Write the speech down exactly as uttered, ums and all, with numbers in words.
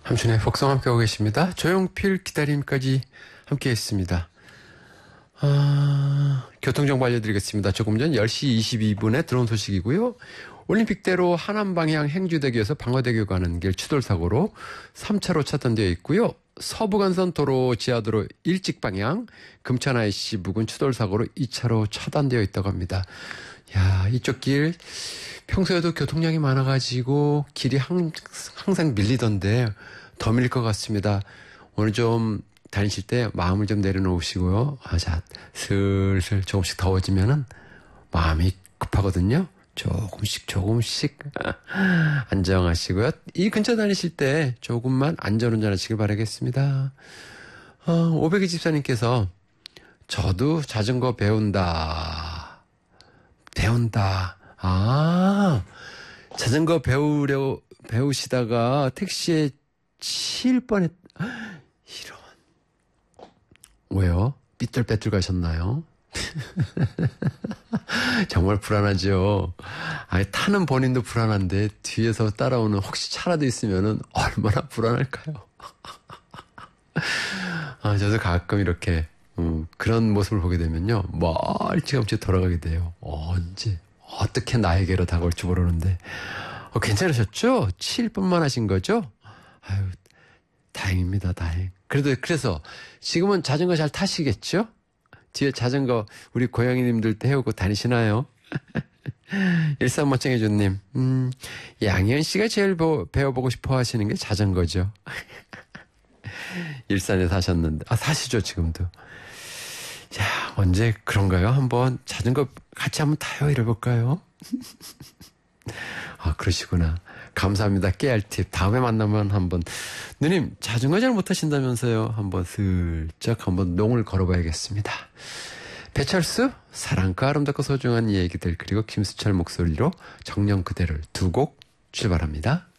함춘의 복성 함께하고 계십니다. 조용필 기다림까지 함께했습니다. 아, 교통정보 알려드리겠습니다. 조금 전 열 시 이십이 분에 들어온 소식이고요. 올림픽대로 하남방향 행주대교에서 방화대교 가는 길 추돌사고로 삼 차로 차단되어 있고요. 서부간선 도로 지하도로 일직방향 금천아이씨 부근 추돌사고로 이 차로 차단되어 있다고 합니다. 야, 이쪽 길 평소에도 교통량이 많아가지고 길이 항, 항상 밀리던데 더 밀릴 것 같습니다. 오늘 좀 다니실 때 마음을 좀 내려놓으시고요. 아, 자, 슬슬 조금씩 더워지면은 마음이 급하거든요. 조금씩 조금씩 안정하시고요. 이 근처 다니실 때 조금만 안전운전 하시길 바라겠습니다. 어, 오백이십사님께서 저도 자전거 배운다. 배운다. 아, 자전거 배우려, 배우시다가 택시에 치일 뻔했, 이런. 왜요? 삐뚤빼뚤 가셨나요? 정말 불안하죠. 아니, 타는 본인도 불안한데 뒤에서 따라오는 혹시 차라도 있으면은 얼마나 불안할까요? 아, 저도 가끔 이렇게 음, 그런 모습을 보게 되면요, 멀찌감치 돌아가게 돼요. 언제 어떻게 나에게로 다가올지 모르는데. 어, 괜찮으셨죠? 칠 분만 하신 거죠? 아유, 다행입니다, 다행. 그래도 그래서 지금은 자전거 잘 타시겠죠? 뒤에 자전거 우리 고양이님들 태우고 다니시나요? 일삼오청해주님, 음, 양희은 씨가 제일 보, 배워보고 싶어 하시는 게 자전거죠. 일산에 사셨는데, 아, 사시죠, 지금도. 자, 언제 그런가요? 한번 자전거 같이 한번 타요, 이래볼까요? 아, 그러시구나. 감사합니다. 깨알 팁. 다음에 만나면 한번. 누님, 자전거 잘 못하신다면서요? 한번 슬쩍 한번 농을 걸어봐야겠습니다. 배철수, 사랑과 아름답고 소중한 얘기들, 그리고 김수철 목소리로 정녕 그대를 두 곡 출발합니다.